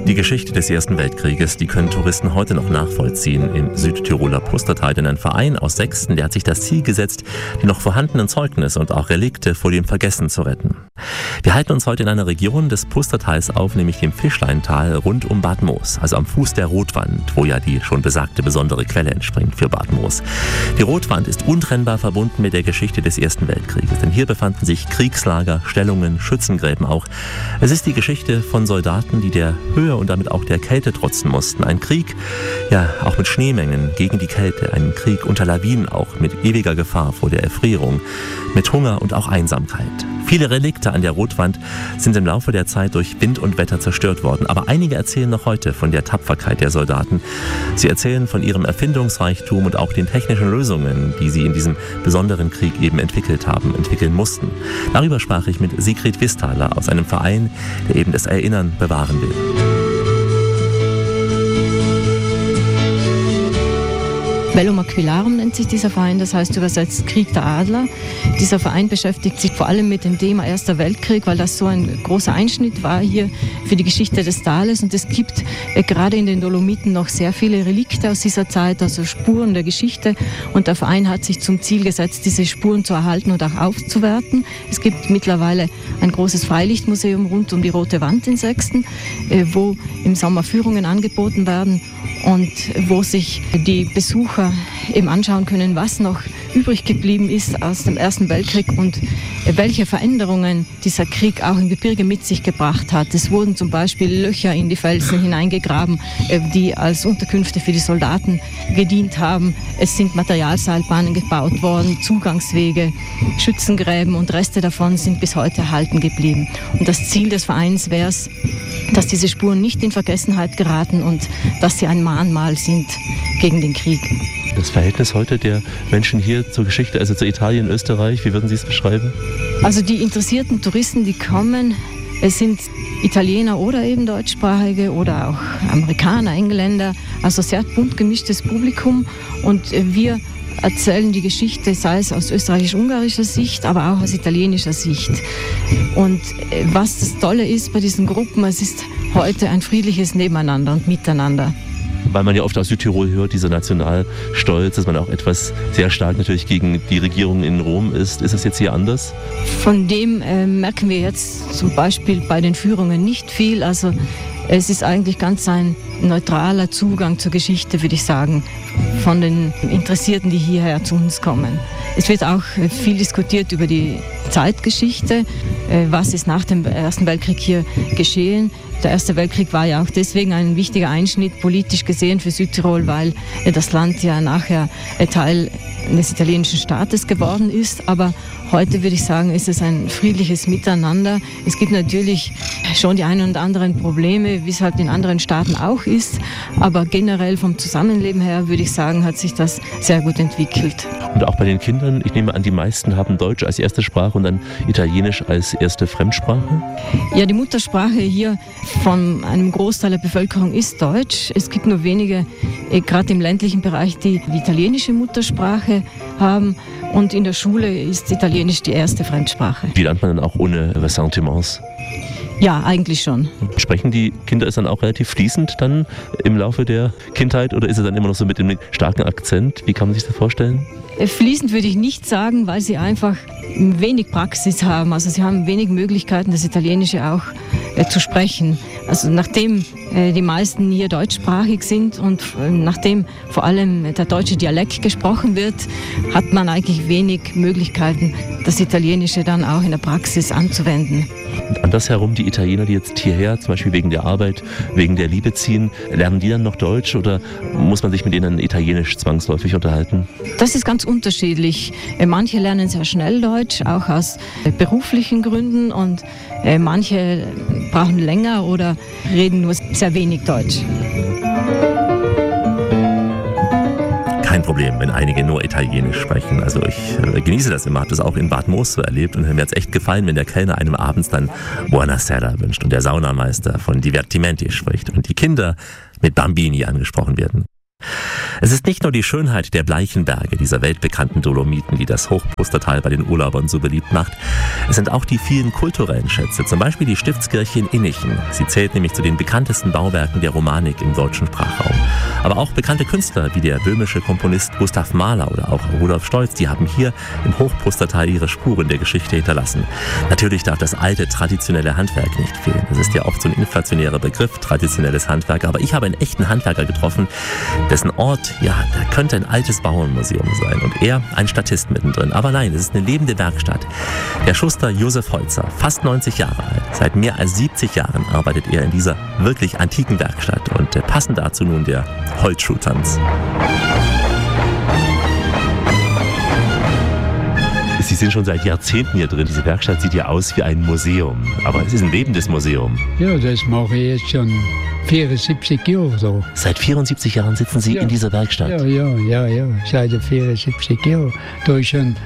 Die Geschichte des Ersten Weltkrieges, die können Touristen heute noch nachvollziehen im Südtiroler Pustertal, denn ein Verein aus Sexten, der hat sich das Ziel gesetzt, die noch vorhandenen Zeugnisse und auch Relikte vor dem Vergessen zu retten. Wir halten uns heute in einer Region des Pustertals auf, nämlich dem Fischleintal rund um Bad Moos, also am Fuß der Rotwand, wo ja die schon besagte besondere Quelle entspringt für Bad Moos. Die Rotwand ist untrennbar verbunden mit der Geschichte des Ersten Weltkrieges, denn hier befanden sich Kriegslager, Stellungen, Schützengräben auch. Es ist die Geschichte von Soldaten, die der Höhe und damit auch der Kälte trotzen mussten. Ein Krieg, ja, auch mit Schneemengen gegen die Kälte. Ein Krieg unter Lawinen auch, mit ewiger Gefahr vor der Erfrierung, mit Hunger und auch Einsamkeit. Viele Relikte an der Rotwand sind im Laufe der Zeit durch Wind und Wetter zerstört worden. Aber einige erzählen noch heute von der Tapferkeit der Soldaten. Sie erzählen von ihrem Erfindungsreichtum und auch den technischen Lösungen, die sie in diesem besonderen Krieg eben entwickeln mussten. Darüber sprach ich mit Sigrid Wisthaler aus einem Verein, der eben das Erinnern bewahren will. Bellum Aquilarum nennt sich dieser Verein, das heißt übersetzt Krieg der Adler. Dieser Verein beschäftigt sich vor allem mit dem Thema Erster Weltkrieg, weil das so ein großer Einschnitt war hier für die Geschichte des Tales. Und es gibt gerade in den Dolomiten noch sehr viele Relikte aus dieser Zeit, also Spuren der Geschichte. Und der Verein hat sich zum Ziel gesetzt, diese Spuren zu erhalten und auch aufzuwerten. Es gibt mittlerweile ein großes Freilichtmuseum rund um die Rote Wand in Sexten, wo im Sommer Führungen angeboten werden und wo sich die Besucher eben anschauen können, was noch übrig geblieben ist aus dem Ersten Weltkrieg und welche Veränderungen dieser Krieg auch im Gebirge mit sich gebracht hat. Es wurden zum Beispiel Löcher in die Felsen hineingegraben, die als Unterkünfte für die Soldaten gedient haben. Es sind Materialseilbahnen gebaut worden, Zugangswege, Schützengräben und Reste davon sind bis heute erhalten geblieben. Und das Ziel des Vereins wäre es, dass diese Spuren nicht in Vergessenheit geraten und dass sie ein Mahnmal sind gegen den Krieg. Das Verhältnis heute der Menschen hier zur Geschichte, also zu Italien, Österreich, wie würden Sie es beschreiben? Also die interessierten Touristen, die kommen, es sind Italiener oder eben Deutschsprachige oder auch Amerikaner, Engländer, also sehr bunt gemischtes Publikum und wir erzählen die Geschichte, sei es aus österreichisch-ungarischer Sicht, aber auch aus italienischer Sicht. Und was das Tolle ist bei diesen Gruppen, es ist heute ein friedliches Nebeneinander und Miteinander. Weil man ja oft aus Südtirol hört, dieser Nationalstolz, dass man auch etwas sehr stark natürlich gegen die Regierung in Rom ist. Ist das jetzt hier anders? Von dem merken wir jetzt zum Beispiel bei den Führungen nicht viel. Also es ist eigentlich ganz ein neutraler Zugang zur Geschichte, würde ich sagen, von den Interessierten, die hierher zu uns kommen. Es wird auch viel diskutiert über die Zeitgeschichte, was ist nach dem Ersten Weltkrieg hier geschehen. Der Erste Weltkrieg war ja auch deswegen ein wichtiger Einschnitt politisch gesehen für Südtirol, weil das Land ja nachher Teil des italienischen Staates geworden ist. Aber heute würde ich sagen, ist es ein friedliches Miteinander. Es gibt natürlich schon die ein und anderen Probleme, wie es halt in anderen Staaten auch ist. Aber generell vom Zusammenleben her, würde ich sagen, hat sich das sehr gut entwickelt. Und auch bei den Kindern, ich nehme an, die meisten haben Deutsch als erste Sprache und dann Italienisch als erste Fremdsprache? Ja, die Muttersprache hier von einem Großteil der Bevölkerung ist Deutsch. Es gibt nur wenige, gerade im ländlichen Bereich, die italienische Muttersprache haben. Und in der Schule ist Italienisch die erste Fremdsprache. Die lernt man dann auch ohne Ressentiments? Ja, eigentlich schon. Sprechen die Kinder es dann auch relativ fließend dann im Laufe der Kindheit oder ist es dann immer noch so mit einem starken Akzent? Wie kann man sich das vorstellen? Fließend würde ich nicht sagen, weil sie einfach wenig Praxis haben. Also sie haben wenig Möglichkeiten, das Italienische auch zu sprechen. Also nachdem die meisten hier deutschsprachig sind und nachdem vor allem der deutsche Dialekt gesprochen wird, hat man eigentlich wenig Möglichkeiten, das Italienische dann auch in der Praxis anzuwenden. Und andersherum, die Italiener, die jetzt hierher, zum Beispiel wegen der Arbeit, wegen der Liebe ziehen, lernen die dann noch Deutsch oder muss man sich mit ihnen Italienisch zwangsläufig unterhalten? Das ist ganz unterschiedlich. Manche lernen sehr schnell Deutsch, auch aus beruflichen Gründen und manche brauchen länger oder reden nur sehr wenig Deutsch. Kein Problem, wenn einige nur Italienisch sprechen. Also ich genieße das immer, habe das auch in Bad Moos so erlebt und mir hat es echt gefallen, wenn der Kellner einem abends dann Buonasera wünscht und der Saunameister von Divertimenti spricht und die Kinder mit Bambini angesprochen werden. Es ist nicht nur die Schönheit der bleichen Berge, dieser weltbekannten Dolomiten, die das Hochpustertal bei den Urlaubern so beliebt macht. Es sind auch die vielen kulturellen Schätze, zum Beispiel die Stiftskirche in Innichen. Sie zählt nämlich zu den bekanntesten Bauwerken der Romanik im deutschen Sprachraum. Aber auch bekannte Künstler wie der böhmische Komponist Gustav Mahler oder auch Rudolf Stolz, die haben hier im Hochpustertal ihre Spuren der Geschichte hinterlassen. Natürlich darf das alte, traditionelle Handwerk nicht fehlen. Das ist ja oft so ein inflationärer Begriff, traditionelles Handwerk. Aber ich habe einen echten Handwerker getroffen, dessen Ort, ja, da könnte ein altes Bauernmuseum sein. Und er ein Statist mittendrin. Aber nein, es ist eine lebende Werkstatt. Der Schuster Josef Holzer, fast 90 Jahre alt. Seit mehr als 70 Jahren arbeitet er in dieser wirklich antiken Werkstatt. Und passend dazu nun der Holzschuhtanz. Sie sind schon seit Jahrzehnten hier drin. Diese Werkstatt sieht ja aus wie ein Museum. Aber es ist ein lebendes Museum. Ja, das mache ich jetzt schon 74 Jahre so. Seit 74 Jahren sitzen Sie in dieser Werkstatt? Ja. Seit 74 Jahren. Da ist schon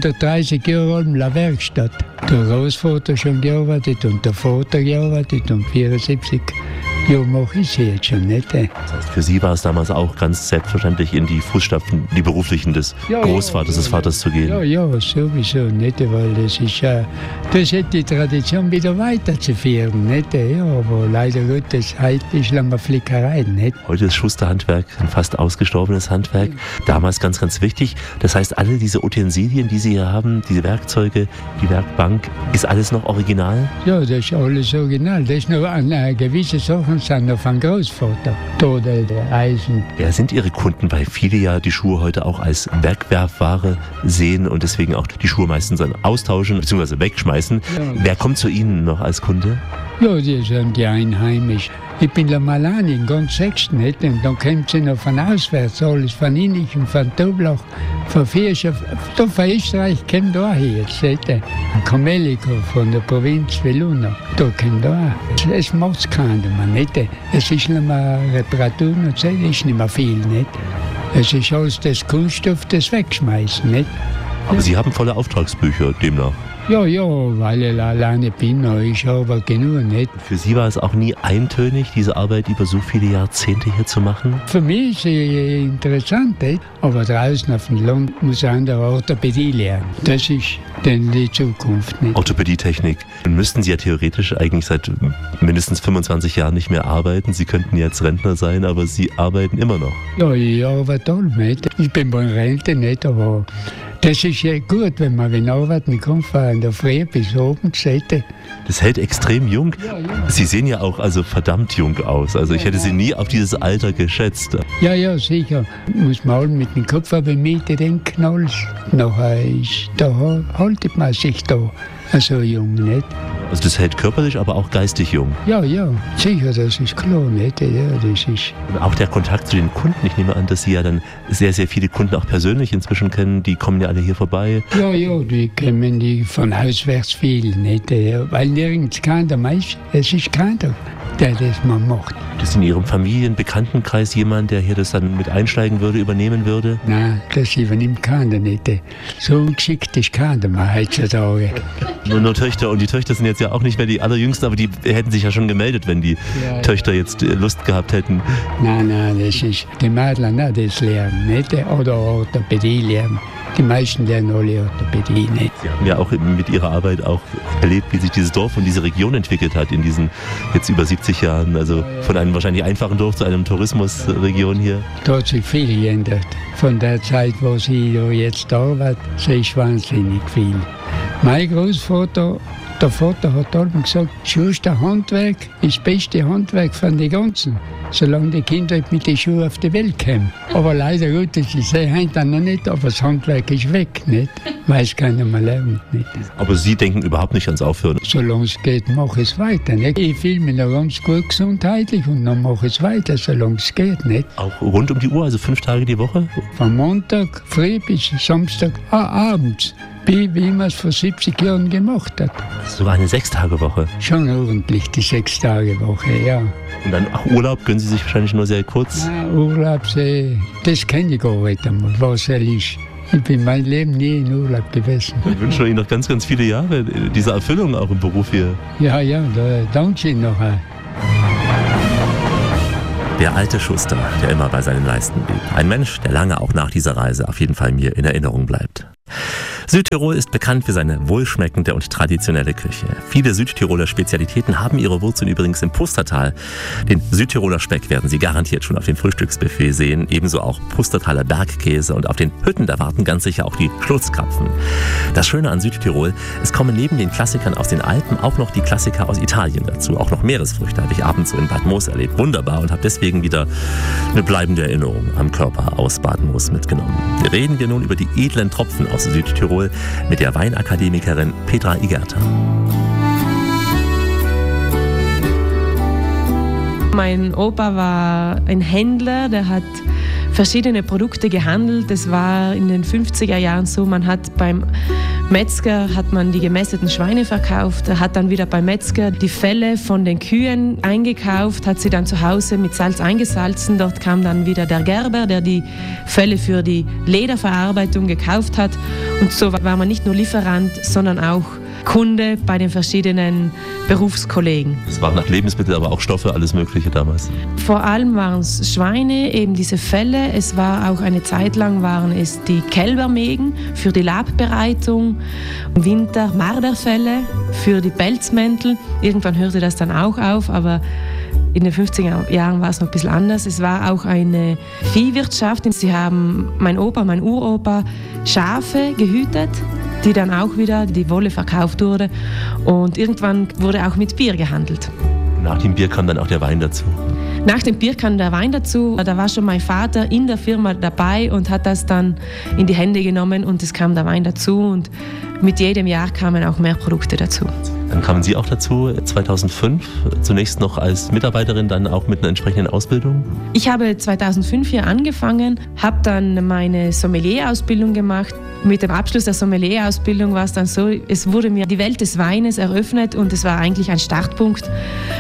130 Jahre alt in der Werkstatt. Der Großvater schon gearbeitet und der Vater gearbeitet und 74 Jahre mache ich sie jetzt schon nicht. Das heißt, für Sie war es damals auch ganz selbstverständlich, in die Fußstapfen, die beruflichen des Großvaters, des Vaters zu gehen? Ja, sowieso nicht, weil das ist das hat die Tradition wieder weiterzuführen, nicht? Ja, aber leider Gottes, heute ist lange Flickerei, nicht? Heute ist Schusterhandwerk ein fast ausgestorbenes Handwerk. Damals ganz, ganz wichtig. Das heißt, alle diese Utensilien, die Sie hier haben, diese Werkzeuge, die Werkbank, ist alles noch original? Ja, das ist alles original. Das ist nur eine gewisse Sachen sind noch von Großvater. Todel, der Eisen. Wer sind Ihre Kunden? Weil viele ja die Schuhe heute auch als Wegwerfware sehen und deswegen auch die Schuhe meistens dann austauschen bzw. wegschmeißen. Ja. Wer kommt zu Ihnen noch als Kunde? Ja, die sind die Einheimischen. Ich bin der Malani in ganz Sechsten, nicht? Und dann kommt sie noch von auswärts, alles von Innichen, von Toblach, von Vierschaf. Da von Österreich kommt da hier jetzt, nicht? Ein Kameliko von der Provinz Veluna, da kommt da. Es macht keiner mehr, nicht? Es ist nicht mehr Reparatur, es ist nicht mehr viel, nicht? Es ist alles das Kunststoff, das Wegschmeißen, nicht? Aber Sie haben volle Auftragsbücher demnach? Ja, weil ich alleine bin, ich habe genug, nicht? Für Sie war es auch nie eintönig, diese Arbeit über so viele Jahrzehnte hier zu machen? Für mich ist es interessant, nicht? Aber draußen auf dem Land muss man der Orthopädie lernen. Das ist dann die Zukunft, nicht? Orthopädietechnik. Dann müssten Sie ja theoretisch eigentlich seit mindestens 25 Jahren nicht mehr arbeiten. Sie könnten jetzt Rentner sein, aber Sie arbeiten immer noch. Ja, ich arbeite toll, nicht? Ich bin bei Rente, nicht, aber das ist ja gut, wenn man arbeiten kann, von der Früh bis abends. Das hält extrem jung. Ja. Sie sehen ja auch also verdammt jung aus. Also ich hätte Sie nie auf dieses Alter geschätzt. Ja, sicher. Muss man halt mit dem Kopf auf die Mitte denken, alles. Nachher ist, da haltet man sich da so jung, nicht? Also das hält körperlich, aber auch geistig jung. Ja, sicher, das ist klar, nicht? Ja, das ist. Und auch der Kontakt zu den Kunden. Ich nehme an, dass Sie ja dann sehr, sehr viele Kunden auch persönlich inzwischen kennen. Die kommen ja alle hier vorbei. Ja, die kommen die von auswärts viel, nicht? Ja, weil nirgends keiner meist. Es ist keiner, der das man macht. Ist in Ihrem Familien-Bekanntenkreis jemand, der hier das dann mit einsteigen würde, übernehmen würde? Nein, das übernimmt keiner nicht. So geschickt ist keiner mehr heutzutage. Nur Töchter. Und die Töchter sind jetzt ja auch nicht mehr die allerjüngsten, aber die hätten sich ja schon gemeldet, wenn die Töchter jetzt Lust gehabt hätten. Nein, das ist die Mädchen nicht das lernen, nicht? Oder Orthopädie lernen. Die meisten lernen alle Orthopädie nicht. Sie haben ja auch mit Ihrer Arbeit auch erlebt, wie sich dieses Dorf und diese Region entwickelt hat in diesen jetzt über 70 Jahren. Also von einem wahrscheinlich einfachen Dorf zu einem Tourismusregion hier. Da hat sich viel geändert. Von der Zeit, wo sie jetzt arbeite, sehe ich wahnsinnig viel. Mein Großvater, der Vater hat allem gesagt, Schusterhandwerk ist das beste Handwerk von den ganzen, solange die Kinder mit den Schuhen auf die Welt kommen. Aber leider Gottes, ich sehe heute noch nicht, aber das Handwerk ist weg, nicht? Weil es keiner mehr lernt, nicht? Aber Sie denken überhaupt nicht ans Aufhören? Solange es geht, mache ich es weiter, nicht? Ich fühle mich noch ganz gut gesundheitlich und dann mache ich es weiter, solange es geht, nicht? Auch rund um die Uhr, also 5 Tage die Woche? Von Montag früh bis Samstag abends. Wie man es vor 70 Jahren gemacht hat. Sogar eine 6-Tage-Woche? Schon ordentlich, die 6-Tage-Woche, ja. Und dann auch Urlaub gönnen Sie sich wahrscheinlich nur sehr kurz? Ja, Urlaub, das kenne ich gar nicht einmal, was er ist. Ich bin mein Leben nie in Urlaub gewesen. Ich wünsche Ihnen noch ganz, ganz viele Jahre dieser Erfüllung auch im Beruf hier. Ja, da danke Ihnen noch. Der alte Schuster, der immer bei seinen Leisten blieb. Ein Mensch, der lange auch nach dieser Reise auf jeden Fall mir in Erinnerung bleibt. Südtirol ist bekannt für seine wohlschmeckende und traditionelle Küche. Viele Südtiroler Spezialitäten haben ihre Wurzeln übrigens im Pustertal. Den Südtiroler Speck werden Sie garantiert schon auf dem Frühstücksbuffet sehen, ebenso auch Pustertaler Bergkäse und auf den Hütten, da warten ganz sicher auch die Schlutzkrapfen. Das Schöne an Südtirol, es kommen neben den Klassikern aus den Alpen auch noch die Klassiker aus Italien dazu. Auch noch Meeresfrüchte habe ich abends so in Bad Moos erlebt. Wunderbar, und habe deswegen wieder eine bleibende Erinnerung am Körper aus Bad Moos mitgenommen. Reden wir nun über die edlen Tropfen aus Südtirol mit der Weinakademikerin Petra Igerta. Mein Opa war ein Händler, der hat verschiedene Produkte gehandelt. Das war in den 50er Jahren so, man hat beim Metzger hat man die gemästeten Schweine verkauft, er hat dann wieder beim Metzger die Felle von den Kühen eingekauft, hat sie dann zu Hause mit Salz eingesalzen. Dort kam dann wieder der Gerber, der die Felle für die Lederverarbeitung gekauft hat. Und so war man nicht nur Lieferant, sondern auch Kunde bei den verschiedenen Berufskollegen. Es waren nach Lebensmitteln, aber auch Stoffe, alles Mögliche damals. Vor allem waren es Schweine, eben diese Felle. Es war auch eine Zeit lang waren es die Kälbermägen für die Labbereitung. Im Winter Marderfelle für die Pelzmäntel. Irgendwann hörte das dann auch auf, aber in den 50er Jahren war es noch ein bisschen anders. Es war auch eine Viehwirtschaft. Sie haben, mein Opa, mein Uropa, Schafe gehütet, die dann auch wieder die Wolle verkauft wurde. Und irgendwann wurde auch mit Bier gehandelt. Nach dem Bier kam dann auch der Wein dazu? Nach dem Bier kam der Wein dazu. Da war schon mein Vater in der Firma dabei und hat das dann in die Hände genommen und es kam der Wein dazu. Und mit jedem Jahr kamen auch mehr Produkte dazu. Dann kamen Sie auch dazu, 2005, zunächst noch als Mitarbeiterin, dann auch mit einer entsprechenden Ausbildung? Ich habe 2005 hier angefangen, habe dann meine Sommelier-Ausbildung gemacht. Mit dem Abschluss der Sommelier-Ausbildung war es dann so, es wurde mir die Welt des Weines eröffnet und es war eigentlich ein Startpunkt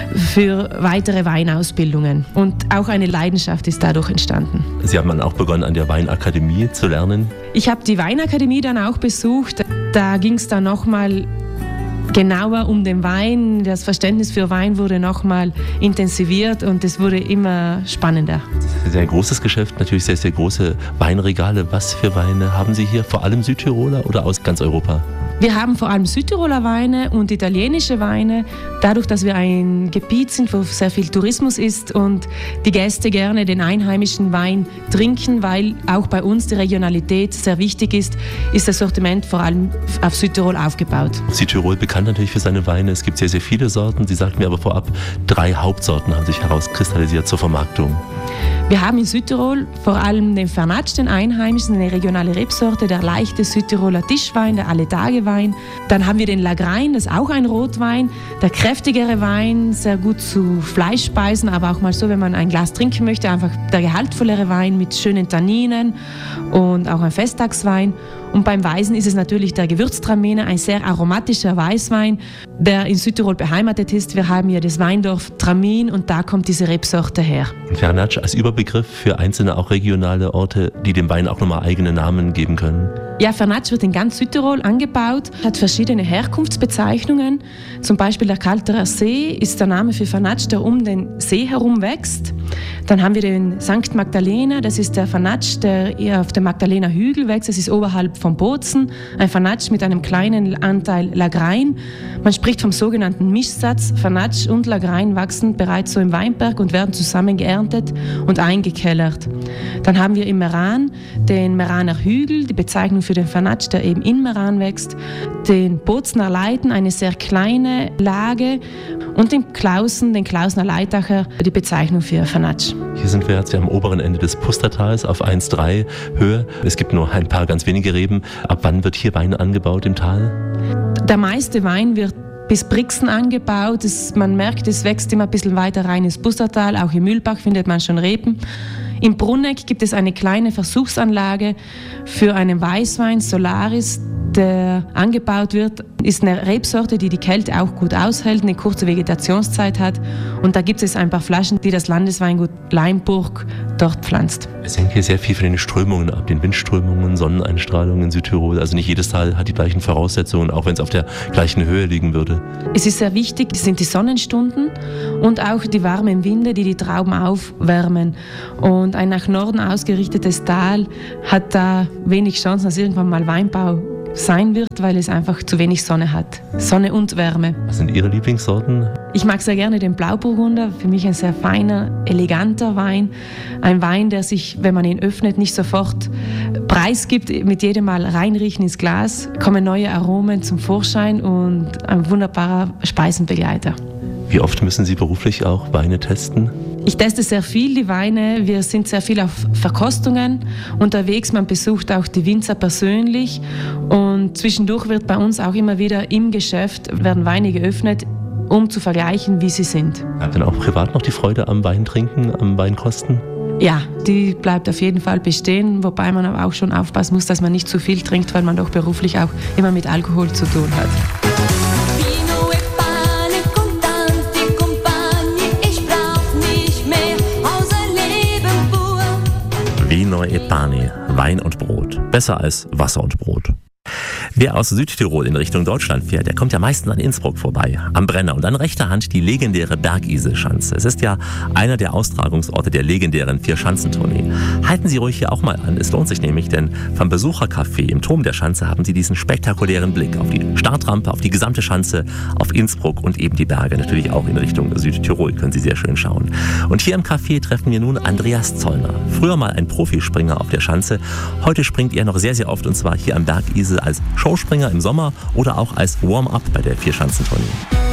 für weitere Weinausbildungen. Und auch eine Leidenschaft ist dadurch entstanden. Sie haben dann auch begonnen, an der Weinakademie zu lernen? Ich habe die Weinakademie dann auch besucht. Da ging es dann nochmal genauer um den Wein. Das Verständnis für Wein wurde nochmal intensiviert und es wurde immer spannender. Sehr großes Geschäft, natürlich sehr, sehr große Weinregale. Was für Weine haben Sie hier? Vor allem Südtiroler oder aus ganz Europa? Wir haben vor allem Südtiroler Weine und italienische Weine. Dadurch, dass wir ein Gebiet sind, wo sehr viel Tourismus ist und die Gäste gerne den einheimischen Wein trinken, weil auch bei uns die Regionalität sehr wichtig ist, ist das Sortiment vor allem auf Südtirol aufgebaut. Südtirol bekannt natürlich für seine Weine. Es gibt sehr, sehr viele Sorten. Sie sagten mir aber vorab, 3 Hauptsorten haben sich herauskristallisiert zur Vermarktung. Wir haben in Südtirol vor allem den Vernatsch, den einheimischen, eine regionale Rebsorte, der leichte Südtiroler Tischwein, der Alle-Tage-Wein. Dann haben wir den Lagrein, das ist auch ein Rotwein, der kräftigere Wein, sehr gut zu Fleischspeisen, aber auch mal so, wenn man ein Glas trinken möchte, einfach der gehaltvollere Wein mit schönen Tanninen und auch ein Festtagswein. Und beim Weißen ist es natürlich der Gewürztraminer, ein sehr aromatischer Weißwein, der in Südtirol beheimatet ist. Wir haben hier das Weindorf Tramin und da kommt diese Rebsorte her. Vernatsch als Überbegriff für einzelne auch regionale Orte, die dem Wein auch nochmal eigene Namen geben können? Ja, Vernatsch wird in ganz Südtirol angebaut, hat verschiedene Herkunftsbezeichnungen. Zum Beispiel der Kalterer See ist der Name für Vernatsch, der um den See herum wächst. Dann haben wir den St. Magdalena, das ist der Vernatsch, der eher auf dem Magdalena Hügel wächst. Das ist oberhalb von Bozen, ein Vernatsch mit einem kleinen Anteil Lagrein. Man spricht vom sogenannten Mischsatz. Vernatsch und Lagrein wachsen bereits so im Weinberg und werden zusammen geerntet und eingekellert. Dann haben wir im Meran den Meraner Hügel, die Bezeichnung für den Vernatsch, der eben in Meran wächst, den Bozener Leiten, eine sehr kleine Lage, und den Klausner Leitacher, die Bezeichnung für Vernatsch. Hier sind wir jetzt am oberen Ende des Pustertals auf 1,3 Höhe. Es gibt nur ein paar ganz wenige Reben. Ab wann wird hier Wein angebaut im Tal? Der meiste Wein wird bis Brixen angebaut. Man merkt, es wächst immer ein bisschen weiter rein ins Pustertal. Auch im Mühlbach findet man schon Reben. Im Brunneck gibt es eine kleine Versuchsanlage für einen Weißwein, Solaris. der angebaut wird, ist eine Rebsorte, die die Kälte auch gut aushält, eine kurze Vegetationszeit hat. Und da gibt es ein paar Flaschen, die das Landesweingut Leimburg dort pflanzt. Es hängt hier sehr viel von den Strömungen ab, den Windströmungen, Sonneneinstrahlung in Südtirol. Also nicht jedes Tal hat die gleichen Voraussetzungen, auch wenn es auf der gleichen Höhe liegen würde. Es ist sehr wichtig, das sind die Sonnenstunden und auch die warmen Winde, die die Trauben aufwärmen. Und ein nach Norden ausgerichtetes Tal hat da wenig Chancen, dass irgendwann mal Weinbau sein wird, weil es einfach zu wenig Sonne hat. Sonne und Wärme. Was sind Ihre Lieblingssorten? Ich mag sehr gerne den Blauburgunder. Für mich ein sehr feiner, eleganter Wein. Ein Wein, der sich, wenn man ihn öffnet, nicht sofort preisgibt. Mit jedem Mal reinriechen ins Glas kommen neue Aromen zum Vorschein und ein wunderbarer Speisenbegleiter. Wie oft müssen Sie beruflich auch Weine testen? Ich teste sehr viel die Weine. Wir sind sehr viel auf Verkostungen unterwegs. Man besucht auch die Winzer persönlich. Und zwischendurch wird bei uns auch immer wieder im Geschäft werden Weine geöffnet, um zu vergleichen, wie sie sind. Bleibt dann auch privat noch die Freude am Weintrinken, am Weinkosten? Ja, die bleibt auf jeden Fall bestehen, wobei man aber auch schon aufpassen muss, dass man nicht zu viel trinkt, weil man doch beruflich auch immer mit Alkohol zu tun hat. Vino e pane, Wein und Brot. Besser als Wasser und Brot. Wer aus Südtirol in Richtung Deutschland fährt, der kommt ja meistens an Innsbruck vorbei, am Brenner und an rechter Hand die legendäre Bergiselschanze. Es ist ja einer der Austragungsorte der legendären Vierschanzentournee. Halten Sie ruhig hier auch mal an, es lohnt sich nämlich, denn vom Besuchercafé im Turm der Schanze haben Sie diesen spektakulären Blick auf die Startrampe, auf die gesamte Schanze, auf Innsbruck und eben die Berge, natürlich auch in Richtung Südtirol können Sie sehr schön schauen. Und hier im Café treffen wir nun Andreas Zollner, früher mal ein Profispringer auf der Schanze. Heute springt er noch sehr, sehr oft und zwar hier am Bergisel als Showspringer im Sommer oder auch als Warm-up bei der Vierschanzentournee.